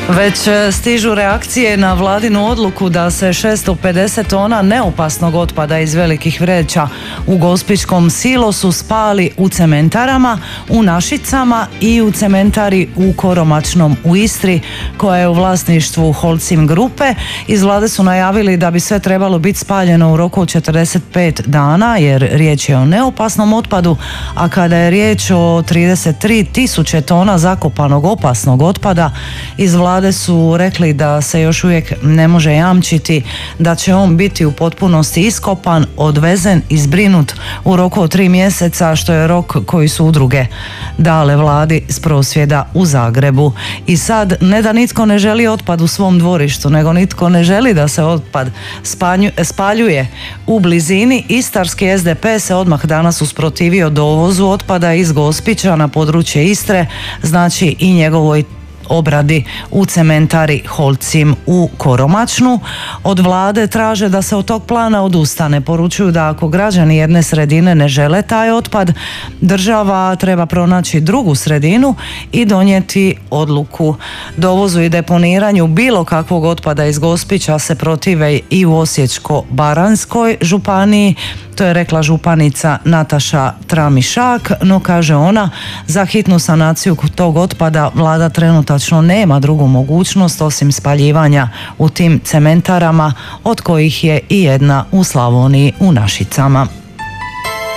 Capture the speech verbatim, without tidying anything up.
Već stižu reakcije na vladinu odluku da se šesto pedeset tona neopasnog otpada iz velikih vreća u gospićkom silosu spali u cementarama, u Našicama i u cementari u Koromačnom u Istri, koja je u vlasništvu Holcim grupe. Iz vlade su najavili da bi sve trebalo biti spaljeno u roku od četrdeset pet dana, jer riječ je o neopasnom otpadu, a kada je riječ o trideset tri tisuće tona zakopanog opasnog otpada, iz vlade Vlade su rekli da se još uvijek ne može jamčiti da će on biti u potpunosti iskopan, odvezen i zbrinut u roku od tri mjeseca, što je rok koji su udruge dale vladi s prosvjeda u Zagrebu. I sad, ne da nitko ne želi otpad u svom dvorištu, nego nitko ne želi da se otpad spanju, spaljuje u blizini. Istarski es de pe se odmah danas usprotivio dovozu otpada iz Gospića na područje Istre, znači i njegovoj obradi u cementari Holcim u Koromačnu. Od vlade traže da se od tog plana odustane. Poručuju da ako građani jedne sredine ne žele taj otpad, država treba pronaći drugu sredinu i donijeti odluku. Dovozu i deponiranju bilo kakvog otpada iz Gospića se protive i u Osječko-baranjskoj županiji. To je rekla županica Nataša Tramišak, no kaže ona, za hitnu sanaciju tog otpada vlada trenutačno nema drugu mogućnost osim spaljivanja u tim cementarama, od kojih je i jedna u Slavoniji u Našicama.